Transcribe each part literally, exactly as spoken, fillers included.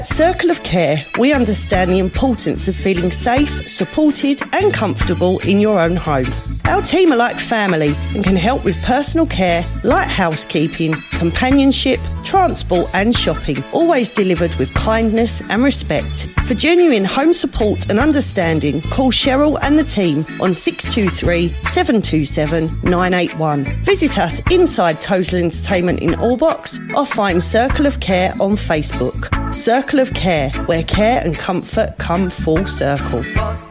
Circle of Care, we understand the importance of feeling safe, supported and comfortable in your own home. Our team are like family and can help with personal care, light housekeeping, companionship, transport and shopping, always delivered with kindness and respect. For genuine home support and understanding, call Cheryl and the team on six two three, seven two seven, nine eight one. Visit us inside Total Entertainment in Allbox or find Circle of Care on Facebook. Circle of Care, where care and comfort come full circle.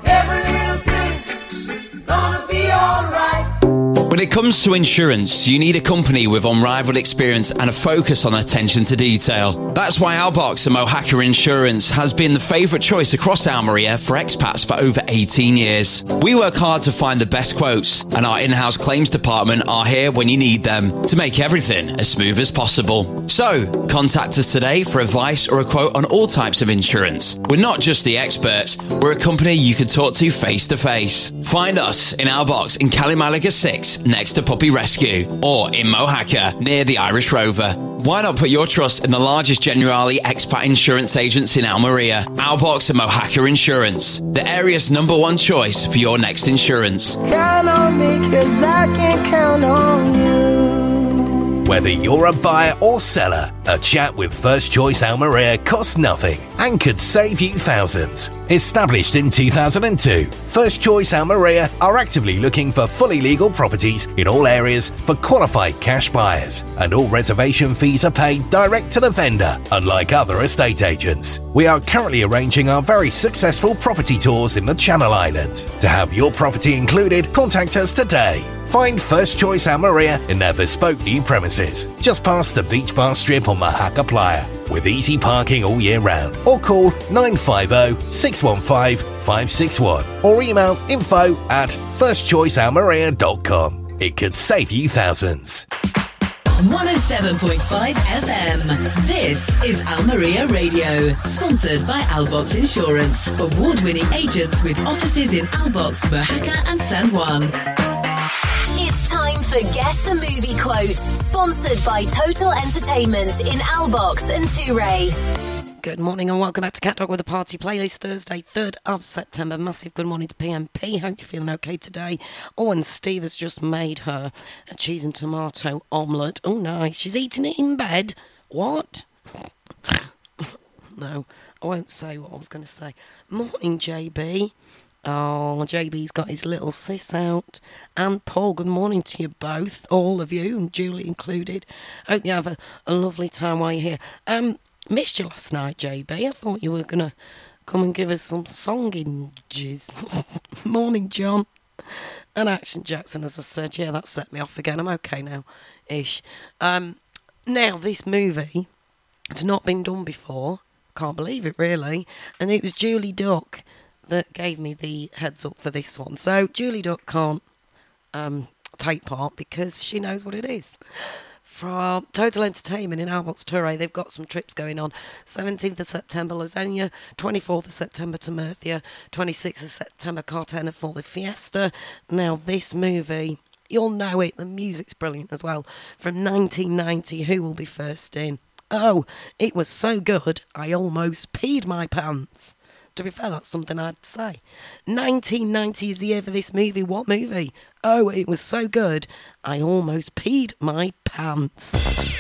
When it comes to insurance, you need a company with unrivaled experience and a focus on attention to detail. That's why Albox and Mohaka Insurance has been the favourite choice across Almeria for expats for over eighteen years. We work hard to find the best quotes, and our in-house claims department are here when you need them to make everything as smooth as possible. So, contact us today for advice or a quote on all types of insurance. We're not just the experts, we're a company you can talk to face to face. Find us in Albox in Kalimalaga six, next to Puppy Rescue, or in Mohaka, near the Irish Rover. Why not put your trust in the largest Generali expat insurance agents in Almeria, Albox and Mohaka Insurance, the area's number one choice for your next insurance. Count on me, 'cause I can count on you. Whether you're a buyer or seller, a chat with First Choice Almeria costs nothing and could save you thousands. Established in two thousand two, First Choice Almeria are actively looking for fully legal properties in all areas for qualified cash buyers, and all reservation fees are paid direct to the vendor, unlike other estate agents. We are currently arranging our very successful property tours in the Channel Islands. To have your property included, contact us today. Find First Choice Almeria in their bespoke new premises, just past the beach bar strip on Mohaka Playa, with easy parking all year round. Or call nine five zero, six one five, five six one or email info at first choice almeria dot com. It could save you thousands. one oh seven point five F M. This is Almeria Radio, sponsored by Albox Insurance, award-winning agents with offices in Albox, Mohaka and San Juan. It's time for Guess the Movie Quote, sponsored by Total Entertainment in Albox and Touray. Good morning and welcome back to Cat Dog with a Party Playlist, Thursday, third of September. Massive good morning to P M P. Hope you're feeling okay today. Oh, and Steve has just made her a cheese and tomato omelette. Oh, nice. She's eating it in bed. What? No, I won't say what I was going to say. Morning, J B. Oh, J B's got his little sis out. And Paul, good morning to you both, all of you, and Julie included. Hope you have a, a lovely time while you're here. Um, missed you last night, J B. I thought you were going to come and give us some songinges. Morning, John. And Action Jackson, as I said, yeah, that set me off again. I'm okay now, ish. Um, now, this movie has not been done before. Can't believe it, really. And it was Julie Duck that gave me the heads up for this one. So Julie Duck can't um, take part because she knows what it is. From Total Entertainment in Albox Touray, they've got some trips going on. seventeenth of September, Lasagna. twenty-fourth of September to Murcia. twenty-sixth of September, Cartagena for the Fiesta. Now, this movie, you'll know it. The music's brilliant as well. From nineteen ninety, who will be first in? Oh, it was so good, I almost peed my pants. To be fair, that's something I'd say. nineteen ninety is the year for this movie. What movie? Oh, it was so good, I almost peed my pants.